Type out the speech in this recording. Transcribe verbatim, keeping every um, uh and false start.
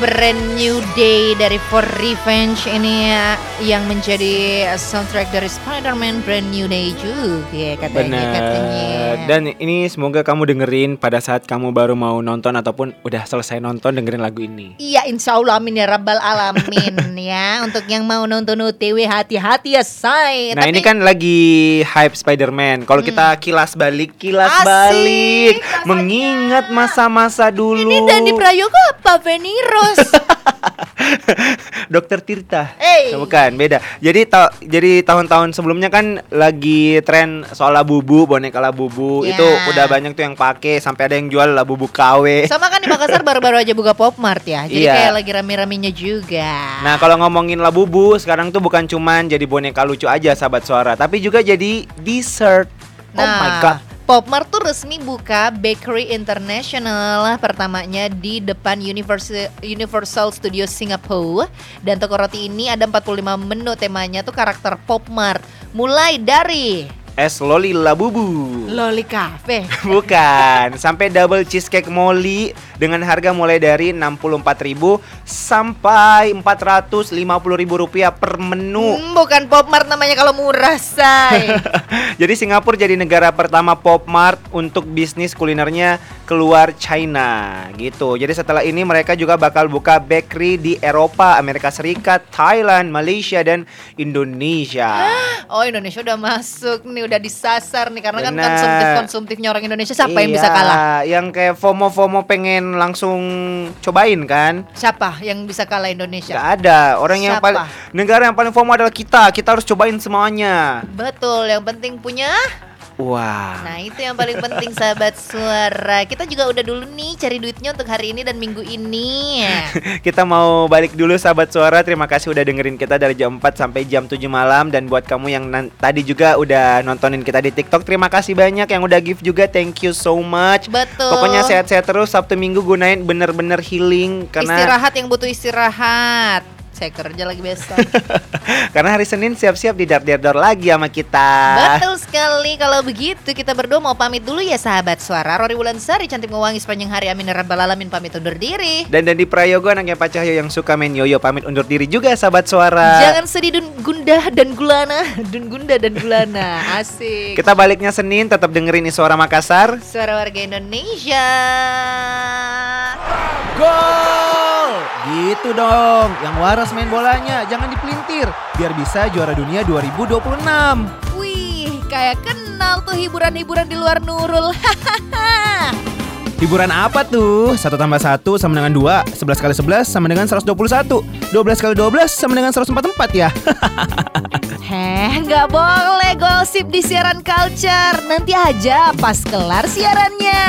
Brand New Day dari For Revenge ini ya, yang menjadi soundtrack dari Spider-Man Brand New Day juga katanya. Benar. katanya. Dan ini semoga kamu dengerin pada saat kamu baru mau nonton ataupun udah selesai nonton, dengerin lagu ini. Iya, insya Allah amin ya rabbal alamin ya. Untuk yang mau nonton O T W hati-hati ya say. Nah Tapi, ini kan lagi hype Spider-Man. Kalau Hmm. kita kilas balik, kilas Asik, balik, rasanya. mengingat masa-masa dulu. ini Dandi Prayoga apa Feni Rose? Dokter Tirta. Hey. Bukan, beda. Jadi ta- jadi tahun-tahun sebelumnya kan lagi tren soal labubu, boneka labubu. Ya. Itu udah banyak tuh yang pakai, sampai ada yang jual labubu K W. Sama kan di Makassar baru-baru aja buka Popmart ya. Jadi Iya. kayak lagi rame-ramenya juga. Nah, kalau ngomongin labubu, sekarang tuh bukan cuman jadi boneka lucu aja sahabat suara, tapi juga jadi dessert. Oh my god. Popmart tuh resmi buka Bakery International pertamanya di depan Universal, Universal Studios Singapura. Dan toko roti ini ada empat puluh lima menu temanya tuh karakter Popmart. Mulai dari Es loli labubu. Loli Cafe. Bukan, sampai double cheesecake molly dengan harga mulai dari enam puluh empat ribu sampai empat ratus lima puluh ribu rupiah per menu. Hmm, bukan Popmart namanya kalau murah, say. Jadi Singapura jadi negara pertama Popmart untuk bisnis kulinernya keluar China gitu. Jadi setelah ini mereka juga bakal buka bakery di Eropa, Amerika Serikat, Thailand, Malaysia dan Indonesia. Oh, Indonesia udah masuk nih, udah disasar nih karena kan Benar. konsumtif-konsumtifnya orang Indonesia. Siapa yang Iya, bisa kalah? Yang kayak FOMO-FOMO pengen langsung cobain kan? Siapa yang bisa kalah Indonesia? Gak ada. Orang yang Siapa? paling negara yang paling FOMO adalah kita. Kita harus cobain semuanya. Betul, yang penting punya. Wah. Nah, itu yang paling penting sahabat suara. Kita juga udah dulu nih cari duitnya untuk hari ini dan minggu ini. Kita mau balik dulu sahabat suara. Terima kasih udah dengerin kita dari jam empat sampai jam tujuh malam. Dan buat kamu yang nan- tadi juga udah nontonin kita di TikTok, terima kasih banyak. Yang udah give juga, thank you so much. Betul. Pokoknya sehat-sehat terus. Sabtu Minggu gunain bener-bener healing. Karena Istirahat yang butuh istirahat. Saya kerja lagi besok. Karena hari Senin siap-siap didar-dar lagi sama kita. Betul sekali. Kalau begitu kita berdua mau pamit dulu ya sahabat suara. Rory Wulansari cantik mewangi sepanjang hari, amin ya rabbal alamin, pamit undur diri. Dan Dandi Prayogo anaknya Pak Cahyo yang suka main yoyo pamit undur diri juga sahabat suara. Jangan sedih dan gundah dan gulana. Dan gunda dan gulana. Asik. Kita baliknya Senin, tetap dengerin Suara Makassar. Suara warga Indonesia. Gol! Gitu dong, yang waras main bolanya, jangan dipelintir, biar bisa juara dunia dua ribu dua puluh enam. Wih, kayak kenal tuh hiburan-hiburan di luar Nurul. Hahaha. Hiburan apa tuh? Satu tambah satu sama dengan dua, sebelas kali sebelas sama dengan seratus dua puluh satu, dua belas kali dua belas sama dengan seratus empat puluh empat ya. Heh, nggak boleh gosip di siaran culture. Nanti aja pas kelar siarannya.